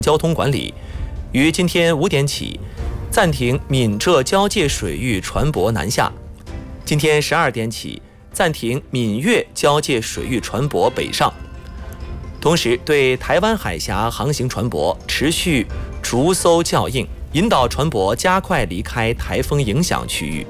交通管理于今天5点起暂停闽浙交界水域船舶南下，今天12点起暂停闽粤交界水域船舶北上，同时对台湾海峡航行船舶持续逐搜校应，引导船舶加快离开台风影响区域。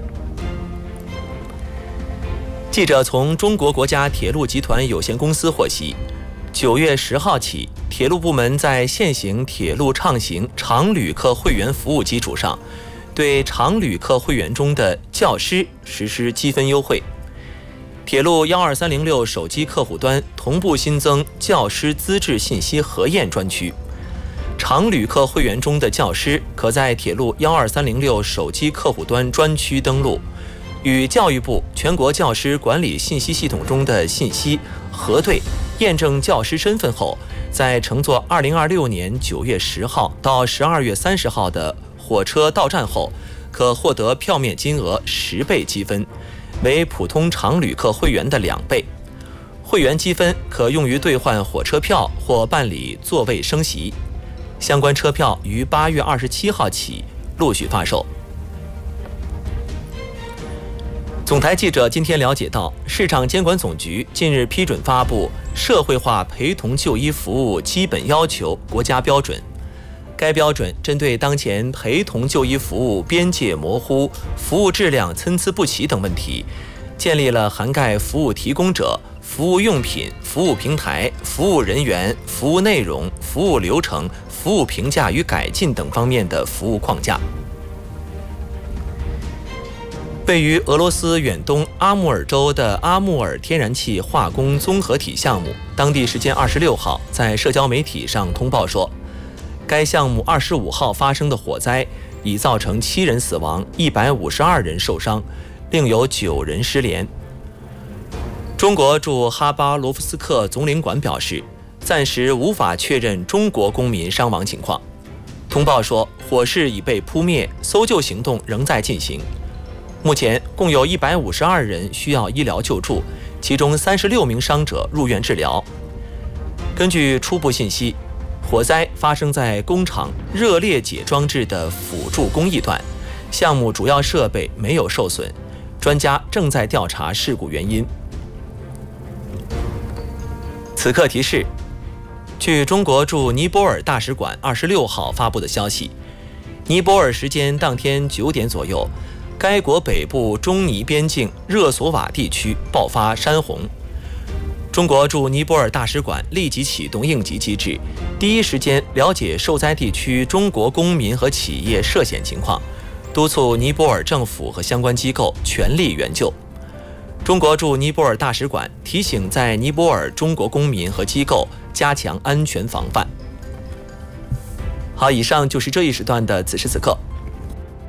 记者从中国国家铁路集团有限公司获悉，9月10号起，铁路部门在现行铁路畅行常旅客会员服务基础上，对常旅客会员中的教师实施积分优惠。铁路12306手机客户端同步新增教师资质信息核验专区。常旅客会员中的教师可在铁路12306手机客户端专区登录，与教育部全国教师管理信息系统中的信息核对验证教师身份后，在乘坐2026年9月10号到12月30号的火车到站后，可获得票面金额10倍积分，为普通常旅客会员的2倍。会员积分可用于兑换火车票或办理座位升席。相关车票于8月27号起陆续发售。总台记者今天了解到，市场监管总局近日批准发布社会化陪同就医服务基本要求国家标准。该标准针对当前陪同就医服务边界模糊、服务质量参差不齐等问题，建立了涵盖服务提供者、服务用品、服务平台、服务人员、服务内容、服务流程、服务评价与改进等方面的服务框架。位于俄罗斯远东阿穆尔州的阿穆尔天然气化工综合体项目，当地时间26号在社交媒体上通报说，该项目25号发生的火灾已造成7人死亡，152人受伤，另有9人失联。中国驻哈巴罗夫斯克总领馆表示，暂时无法确认中国公民伤亡情况。通报说，火势已被扑灭，搜救行动仍在进行。目前共有152人需要医疗救助，其中36名伤者入院治疗。根据初步信息，火灾发生在工厂热裂解装置的辅助工艺段，项目主要设备没有受损，专家正在调查事故原因。此刻提示，据中国驻尼泊尔大使馆26号发布的消息，尼泊尔时间当天9点左右，该国北部中尼边境热索瓦地区爆发山洪。中国驻尼泊尔大使馆立即启动应急机制，第一时间了解受灾地区中国公民和企业涉险情况，督促尼泊尔政府和相关机构全力援救。中国驻尼泊尔大使馆提醒在尼泊尔中国公民和机构加强安全防范。好，以上就是这一时段的此时此刻。